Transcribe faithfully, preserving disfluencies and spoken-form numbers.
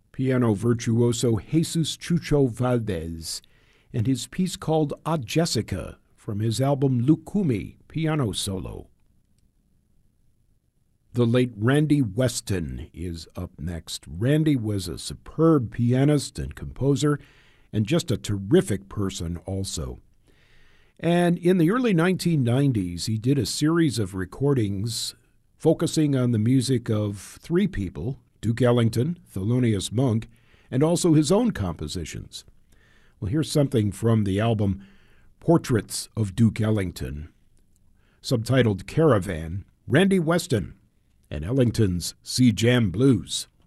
piano virtuoso Jesus Chucho Valdez, and his piece called Ah Jessica from his album Lukumi, piano solo. The late Randy Weston is up next. Randy was a superb pianist and composer, and just a terrific person also. And in the early nineteen nineties, he did a series of recordings focusing on the music of three people, Duke Ellington, Thelonious Monk, and also his own compositions. Well, here's something from the album Portraits of Duke Ellington, subtitled Caravan, Randy Weston and Ellington's Sea Jam Blues.